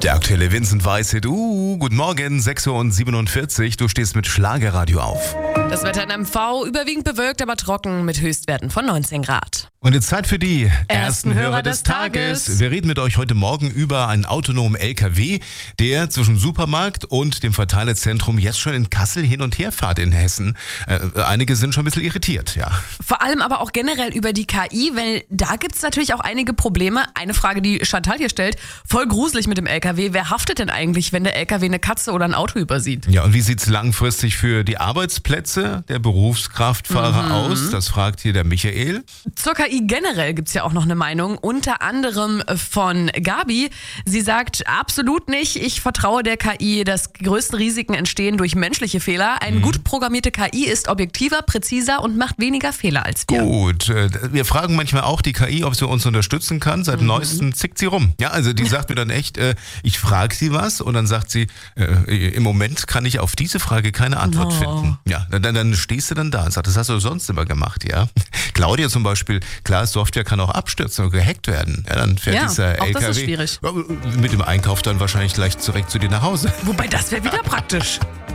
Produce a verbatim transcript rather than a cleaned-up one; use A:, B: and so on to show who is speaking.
A: Der aktuelle Vincent Weiss, du, guten Morgen, sechs Uhr siebenundvierzig, du stehst mit Schlagerradio auf.
B: Das Wetter in M V überwiegend bewölkt, aber trocken mit Höchstwerten von neunzehn Grad.
A: Und jetzt Zeit für die
B: ersten Hörer des Tages.
A: Wir reden mit euch heute Morgen über einen autonomen L K W, der zwischen Supermarkt und dem Verteilerzentrum jetzt schon in Kassel hin und her fährt in Hessen. Äh, einige sind schon ein bisschen irritiert, ja.
B: Vor allem aber auch generell über die K I, weil da gibt es natürlich auch einige Probleme. Eine Frage, die Chantal hier stellt, voll gruselig mit dem L K W. Wer haftet denn eigentlich, wenn der L K W eine Katze oder ein Auto übersieht?
A: Ja, und wie sieht's langfristig für die Arbeitsplätze der Berufskraftfahrer mhm. aus? Das fragt hier der Michael.
B: Zur K I generell gibt's ja auch noch eine Meinung, unter anderem von Gabi. Sie sagt, absolut nicht, ich vertraue der K I, dass die größten Risiken entstehen durch menschliche Fehler. Eine mhm. gut programmierte K I ist objektiver, präziser und macht weniger Fehler als wir.
A: Gut, wir fragen manchmal auch die K I, ob sie uns unterstützen kann. Seit mhm. neuestem zickt sie rum. Ja, also die sagt mir dann echt, äh, ich frage sie was und dann sagt sie, äh, im Moment kann ich auf diese Frage keine Antwort
B: oh.
A: finden. Ja, dann, dann stehst du dann da und sagst, das hast du sonst immer gemacht, ja. Claudia zum Beispiel, klar, Software kann auch abstürzen und gehackt werden. Ja, dann fährt
B: ja,
A: dieser
B: auch
A: L K W
B: das ist schwierig.
A: mit dem Einkauf dann wahrscheinlich gleich direkt zu dir nach Hause.
B: Wobei, das wäre wieder praktisch.